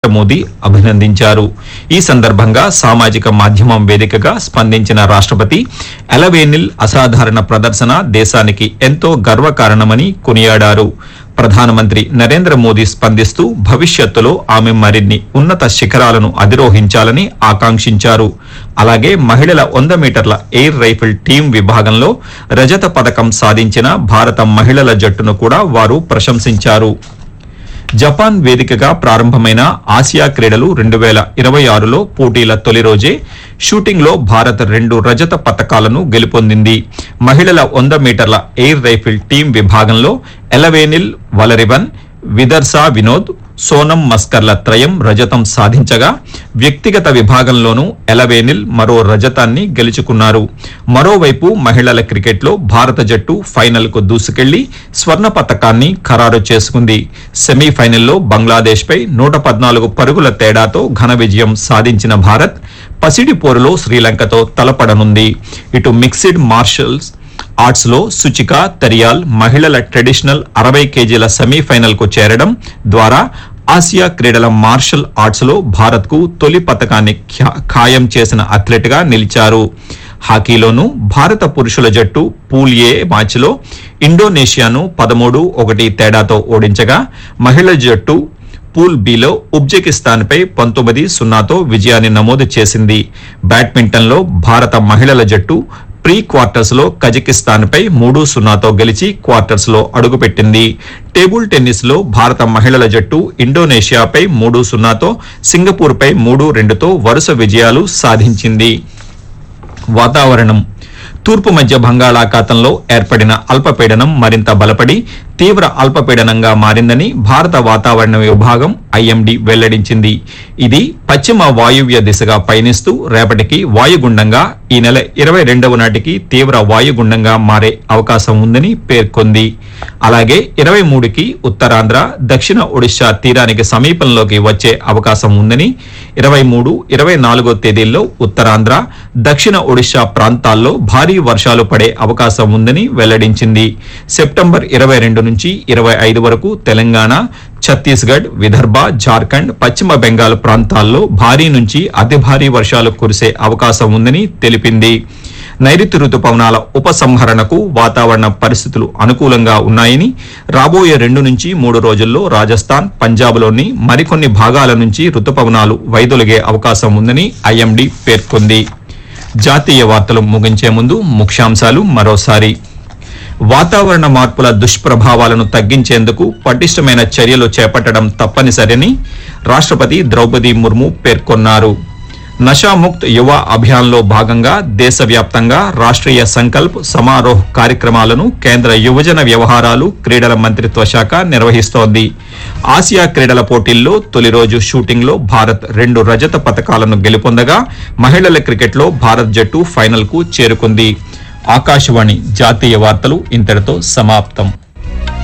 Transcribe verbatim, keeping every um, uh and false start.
మోదీ అభినందించారు. ఈ సందర్భంగా సామాజిక మాధ్యమం వేదికగా స్పందించిన రాష్ట్రపతి ఎలవేనిల్ అసాధారణ ప్రదర్శన దేశానికి ఎంతో గర్వకారణమని కొనియాడారు. ప్రధానమంత్రి నరేంద్ర మోదీ స్పందిస్తూ భవిష్యత్తులో ఆమె మరిన్ని ఉన్నత శిఖరాలను అధిరోహించాలని ఆకాంక్షించారు. అలాగే మహిళల వంద మీటర్ల ఎయిర్ రైఫిల్ టీం విభాగంలో రజత పథకం సాధించిన భారత మహిళల జట్టును కూడా వారు ప్రశంసించారు. జపాన్ వేదికగా ప్రారంభమైన ఆసియా క్రీడలు రెండు వేల ఇరవై ఆరులో పోటీల తొలి రోజే షూటింగ్ లో భారత్ రెండు రజత పతకాలను గెలుపొందింది. మహిళల వంద మీటర్ల ఎయిర్ రైఫిల్ టీం విభాగంలో ఎలవేనిల్ వలరివన్, విదర్సా వినోద్, సోనం మస్కర్ల త్రయం రజతం సాధించగా వ్యక్తిగత విభాగంలోనూ ఎలవేనిల్ మరో రజతాన్ని గెలుచుకున్నారు. మరోవైపు మహిళల క్రికెట్లో భారత జట్టు ఫైనల్ కు దూసుకెళ్లి స్వర్ణ పతకాన్ని ఖరారు చేసుకుంది. సెమీఫైనల్లో బంగ్లాదేశ్ పై నూట పద్నాలుగు పరుగుల తేడాతో ఘన విజయం సాధించిన భారత్ పసిడి పోరులో శ్రీలంకతో తలపడనుంది. ఇటు మిక్సిడ్ మార్షల్స్ ఆర్ట్స్ లో సుచిక తరియాల్ మహిళల ట్రెడిషనల్ అరవై కేజీల సెమీఫైనల్ కు చేరడం ద్వారా ఆసియా క్రీడల మార్షల్ ఆర్ట్స్ లో భారత్ కు తొలి పతకాన్ని ఖాయం చేసిన అథ్లెట్ గా నిలిచారు. హాకీలోనూ భారత పురుషుల జట్టు పూల్ ఏ మ్యాచ్ లో ఇండోనేషియాను పదమూడు ఒకటి తేడాతో ఓడించగా మహిళల జట్టు పూల్ బిలో ఉజ్బెకిస్తాన్ పై పంతొమ్మిది సున్నాతో విజయాన్ని నమోదు చేసింది. బ్యాడ్మింటన్ లో భారత మహిళల జట్టు ప్రీ క్వార్టర్స్ లో కజకిస్తాన్ పై మూడు సున్నాతో గెలిచి క్వార్టర్స్ లో అడుగుపెట్టింది. టేబుల్ టెన్నిస్ లో భారత మహిళల జట్టు ఇండోనేషియాపై మూడు సున్నాతో, సింగపూర్ పై మూడు రెండుతో వరుస విజయాలు సాధించింది. వాతావరణం తూర్పు మధ్య బంగాళాఖాతంలో ఏర్పడిన అల్పపీడనం మరింత బలపడి తీవ్ర అల్పపీడనంగా మారిందని భారత వాతావరణ విభాగం ఐఎండీ వెల్లడించింది. ఇది పశ్చిమ వాయువ్య దిశగా పయనిస్తూ రేపటికి వాయుగుండంగా ఈ నెల ఇరవై రెండవ నాటికి తీవ్ర వాయుగుండంగా మారే అవకాశం ఉందని పేర్కొంది. అలాగే ఇరవై మూడుకి ఉత్తరాంధ్ర, దక్షిణ ఒడిశా తీరానికి సమీపంలోకి వచ్చే అవకాశం ఉందని, ఇరవై మూడు ఇరవై నాలుగో తేదీల్లో ఉత్తరాంధ్ర, దక్షిణ ఒడిశా ప్రాంతాల్లో భారీ వర్షాలు పడే అవకాశం ఉందని వెల్లడించింది. సెప్టెంబర్ ఇరవై రెండు నుంచి ఇరవై ఐదు వరకు తెలంగాణ, ఛత్తీస్గఢ్, విదర్భ, జార్ఖండ్, పశ్చిమ బెంగాల్ ప్రాంతాల్లో భారీ నుంచి అతి భారీ వర్షాలు కురిసే అవకాశం ఉందని తెలిపింది. నైరుతి రుతుపవనాల ఉపసంహరణకు వాతావరణ పరిస్థితులు అనుకూలంగా ఉన్నాయని, రాబోయే రెండు నుంచి మూడు రోజుల్లో రాజస్థాన్, పంజాబ్లోని మరికొన్ని భాగాల నుంచి రుతుపవనాలు వైదొలిగే అవకాశం ఉందని ఐఎండీ పేర్కొంది. జాతీయ వార్తలు ముగించే ముందు ముఖ్యాంశాలు మరోసారి. వాతావరణ మార్పుల దుష్ప్రభావాలను తగ్గించేందుకు పటిష్టమైన చర్యలు చేపట్టడం తప్పనిసరని రాష్ట్రపతి ద్రౌపది ముర్ము పేర్కొన్నారు. నషాముక్త్ యువ అభియాన్లో భాగంగా దేశవ్యాప్తంగా రాష్ట్రీయ సంకల్ప్ సమారోహ్ కార్యక్రమాలను కేంద్ర యువజన వ్యవహారాలు, క్రీడల మంత్రిత్వ శాఖ నిర్వహిస్తోంది. ఆసియా క్రీడల పోటీల్లో తొలి రోజు షూటింగ్లో భారత్ రెండు రజత పతకాలను గెలుపొందగా మహిళల క్రికెట్లో భారత్ జట్టు ఫైనల్ కు చేరుకుంది. ఆకాశవాణి జాతీయ వార్తలు ఇంతటితో సమాప్తం.